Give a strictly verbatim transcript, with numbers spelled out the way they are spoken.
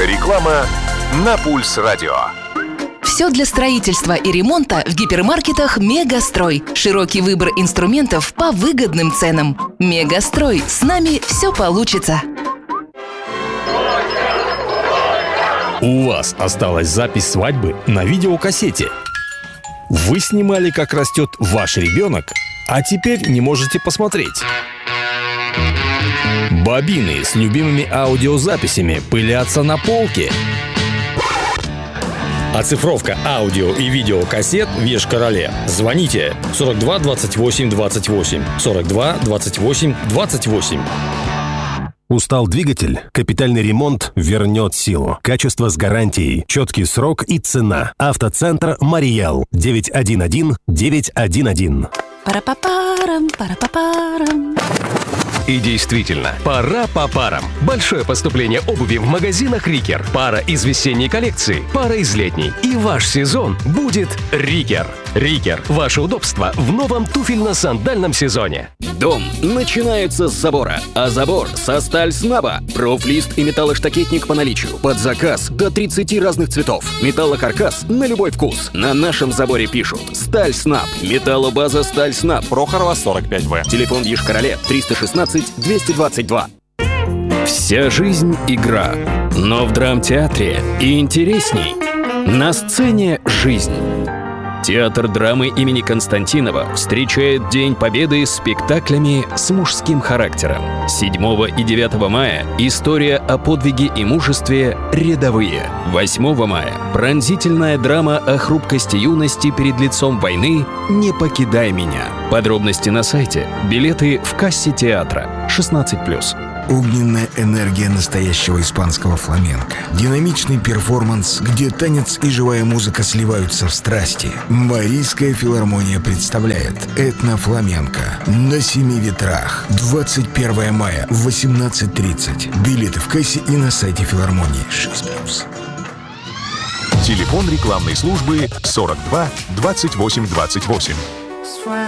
Реклама на Пульс Радио. Все для строительства и ремонта в гипермаркетах «Мегастрой». Широкий выбор инструментов по выгодным ценам. «Мегастрой». С нами все получится. У вас осталась запись свадьбы на видеокассете. Вы снимали, как растет ваш ребенок, а теперь не можете посмотреть. Бобины с любимыми аудиозаписями пылятся на полке. Оцифровка аудио и видеокассет в Еш-Короле. Звоните сорок два двадцать восемь двадцать восемь, сорок два двадцать восемь двадцать восемь. Устал двигатель? Капитальный ремонт вернет силу. Качество с гарантией, четкий срок и цена. Автоцентр «Мариял». девять один один девять один один. Пара-па-парам, пара-па-парам. И действительно, пора по парам. Большое поступление обуви в магазинах «Рикер». Пара из весенней коллекции, пара из летней. И ваш сезон будет «Рикер». «Рикер» – ваше удобство в новом туфельно-сандальном сезоне. Дом начинается с забора, а забор со сталь-снаба. Профлист и металлоштакетник по наличию. Под заказ до тридцати разных цветов. Металлокаркас на любой вкус. На нашем заборе пишут «Сталь-снаб». Металлобаза «Сталь-снаб». Прохорова, сорок пять вэ. Телефон в Еш-Короле триста шестнадцать двести двадцать два. Вся жизнь — игра. Но в драмтеатре и интересней. На сцене жизнь. Театр драмы имени Константинова встречает День Победы спектаклями с мужским характером. седьмого и девятого мая история о подвиге и мужестве «Рядовые». восьмого мая пронзительная драма о хрупкости юности перед лицом войны «Не покидай меня». Подробности на сайте, билеты в кассе театра. шестнадцать плюс. Огненная энергия настоящего испанского фламенко. Динамичный перформанс, где танец и живая музыка сливаются в страсти. Марийская филармония представляет «Этно-фламенко» на семи ветрах. двадцать первого мая в восемнадцать тридцать. Билеты в кассе и на сайте филармонии. шесть плюс. Телефон рекламной службы сорок два двадцать восемь двадцать восемь.